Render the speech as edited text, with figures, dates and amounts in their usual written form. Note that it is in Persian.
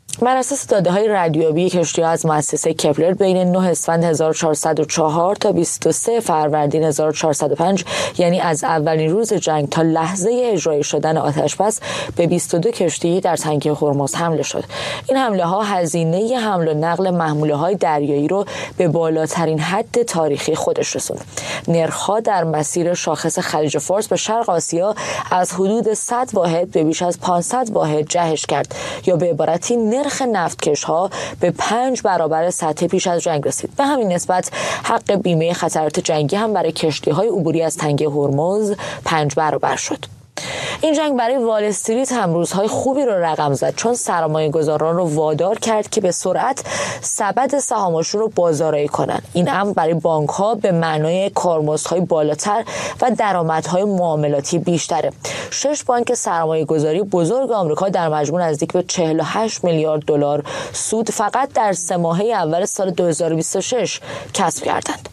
بر اساس داده‌های ردیابی کشتی‌ها از مؤسسه کپلر بین 9 اسفند 1404 تا 23 فروردین 1405 یعنی از اولین روز جنگ تا لحظه اجرای شدن آتش‌بس به 22 کشتی در تنگه هرمز حمله شد. این حمله‌ها هزینه حمل و نقل محموله‌های دریایی رو به بالاترین حد تاریخی خودش رسوند. نرخ‌ها در مسیر شاخص خلیج فارس به شرق آسیا از حدود 100 واحد به بیش از 500 واحد جهش کرد، یا به عبارتی نرخ نفتکش‌ها به 5 برابر سطح پیش از جنگ رسید. به همین نسبت حق بیمه خطرات جنگی هم برای کشتی‌های عبوری از تنگه هرمز 5 برابر شد. این جنگ برای وال استریت هم روزهای خوبی رو رقم زد، چون سرمایه‌گذاران رو وادار کرد که به سرعت سبد سهامشون رو بازاریابی کنن. این امر برای بانک‌ها به معنای کارمزدهای بالاتر و درآمدهای معاملاتی بیشتره. 6 بانک سرمایه‌گذاری بزرگ آمریکا در مجموع نزدیک به 48 میلیارد دلار سود فقط در 3 ماهه اول سال 2026 کسب کردند.